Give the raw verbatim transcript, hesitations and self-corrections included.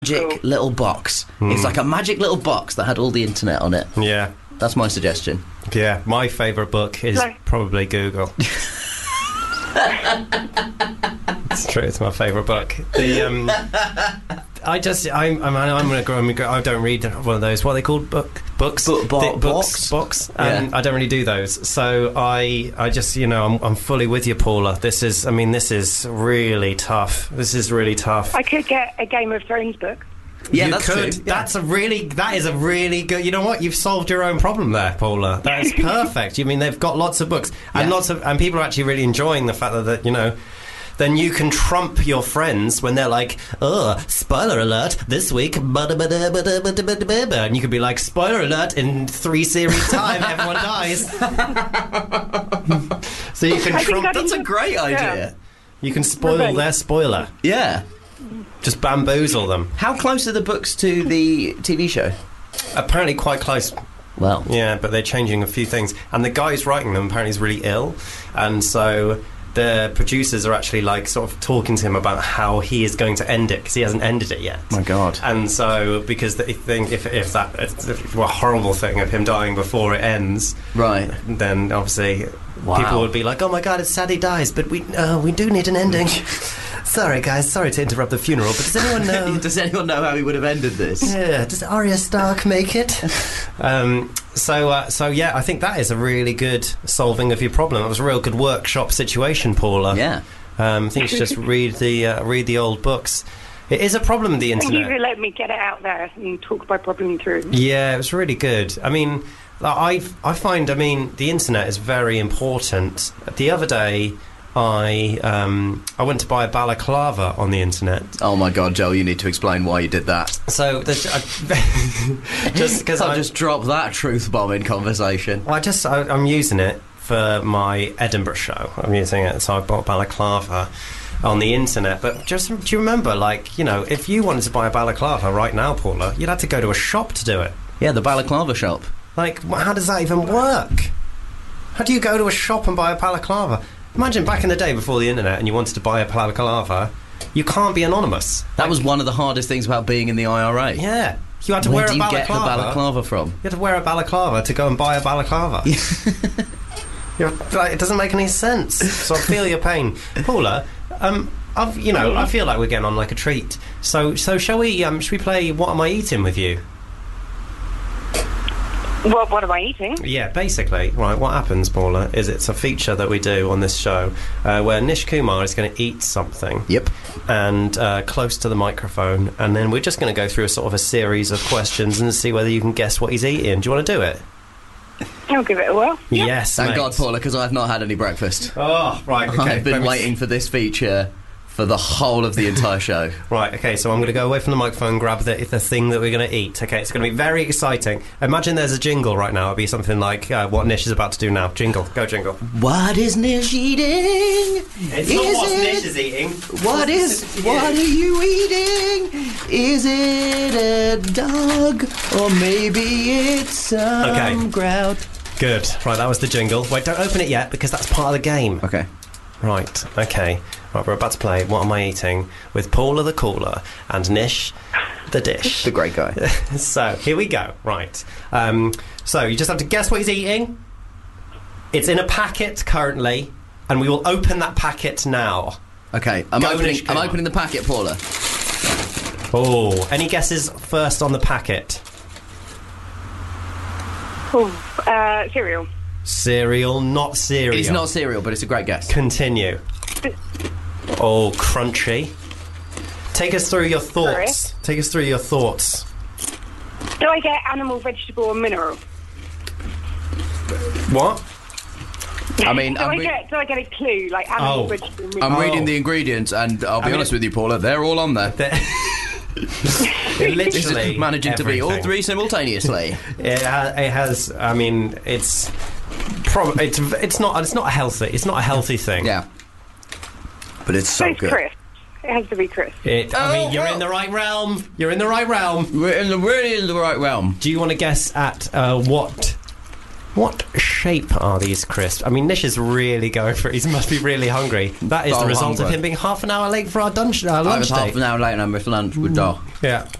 magic Cool. little box. Mm. It's like a magic little box that had all the internet on it. Yeah. That's my suggestion. Yeah, my favourite book is No. probably Google. It's true, it's my favourite book. The um, I just I'm I'm, I'm gonna go. I'm gonna go. I don't read one of those. What are they called? Book books. Book- bo- The- books. box? Books. And Yeah. I don't really do those. So I I just you know I'm I'm fully with you, Paula. This is I mean this is really tough. This is really tough. I could get a Game of Thrones book. Yeah, you that's could. true. Yeah. That's a really. That is a really good. You know what? You've solved your own problem there, Paula. That is perfect. You mean they've got lots of books and Yeah. lots of, and people are actually really enjoying the fact that, that you know. Then you can trump your friends when they're like, "Oh, spoiler alert! This week, bada bada bada bada bada bada," and you could be like, "Spoiler alert! In three series time, everyone dies." So you can I think trump. I'd That's a enjoy- great Yeah. idea. You can spoil Revenge. their spoiler. Yeah. Just bamboozle them. How close are the books to the T V show? Apparently, quite close. Well, Yeah, but they're changing a few things. And the guy who's writing them apparently is really ill. And so the producers are actually, like, sort of talking to him about how he is going to end it, because he hasn't ended it yet. my God. And so, because they think if, if that if, if, well, horrible thing of him dying before it ends, Right. then obviously Wow. people would be like, "Oh my God, it's sad he dies, but we uh, we do need an ending." Sorry, guys, sorry to interrupt the funeral, but does anyone know? Does anyone know how he would have ended this? Yeah, does Arya Stark make it? um, so, uh, so yeah, I think that is a really good solving of your problem. It was a real good workshop situation, Paula. Yeah. Um, I think you should just read the uh, read the old books. It is a problem, the Thank you internet. for letting me get it out there and talk my problem through. Yeah, it was really good. I mean, I I find, I mean, the internet is very important. The other day, I um, I went to buy a balaclava on the internet. Oh my God, Joel, you need to explain why you did that. So, there's, I, just because I'll I just drop that truth bomb in conversation. Well, I just I, I'm using it for my Edinburgh show. I'm using it, so I bought balaclava on the internet. But just do you remember, like, you know, if you wanted to buy a balaclava right now, Paula, you'd have to go to a shop to do it. Yeah, the balaclava shop. Like, wh- how does that even work? How do you go to a shop and buy a balaclava? Imagine back in the day before the internet, and you wanted to buy a balaclava. You can't be anonymous. That was one of the hardest things about being in the I R A. Yeah, you had to Where wear do a you balaclava. get the balaclava from? You had to wear a balaclava to go and buy a balaclava. You're, like, it doesn't make any sense. So I feel your pain, Paula. Um, I've, you know, I feel like we're getting on like a treat. So, so shall we? Um, should we play What Am I Eating with you? What, what am I eating? Yeah, basically. Right. What happens, Paula, is it's a feature that we do on this show uh, where Nish Kumar is going to eat something. Yep. And uh, close to the microphone, and then we're just going to go through a sort of a series of questions and see whether you can guess what he's eating. Do you want to do it? I'll give it a whirl. Yeah. Yes. Thank mate. God, Paula, because I've not had any breakfast. Oh, right. Okay. I've been Let me- waiting for this feature for the whole of the entire show. Right, okay, so I'm going to go away from the microphone, grab the, the thing that we're going to eat. Okay, it's going to be very exciting. Imagine there's a jingle right now. It'll be something like uh, what Nish is about to do now. Jingle. Go, jingle. What is Nish eating? It's Is not what it- Nish is eating. What is, what are you eating? Is it a dog? Or maybe it's some Okay. grout? Good. Right, that was the jingle. Wait, don't open it yet, because that's part of the game. Okay. Right, okay. Right, we're about to play What Am I Eating with Paula the Caller and Nish the Dish. The great guy. So, here we go. Right. Um, so, you just have to guess what he's eating. It's in a packet currently, and we will open that packet now. Okay, I'm, Go, opening, Nish I'm Kumar. opening the packet, Paula. Oh, any guesses first on the packet? Oh, uh, cereal. Cereal, not cereal. It's not cereal, but it's a great guess. Continue. Oh, crunchy. Take us through your thoughts. Take us through your thoughts. Do I get animal, vegetable, and mineral? What? I mean, do I'm I re- get do I get a clue like animal, Oh. vegetable, and mineral? I'm Oh. reading the ingredients, and I'll be mean, honest it- with you, Paula, they're all on there. It literally Managing to be all everything. three simultaneously. It, ha- it has. I mean, it's. Prob- it's it's not it's not a healthy it's not a healthy thing. Yeah. But it's so So it's good. crisp. It has to be crisp. It, I mean, Oh, you're well. in the right realm. You're in the right realm. We're in the, really in the right realm. Do you want to guess at uh, what what shape are these crisps? I mean, Nish is really going for it. He must be really hungry. That is So the result hungry. of him being half an hour late for our, dunch, our I lunch was half date. an hour late and I missed lunch with Doc. Yeah.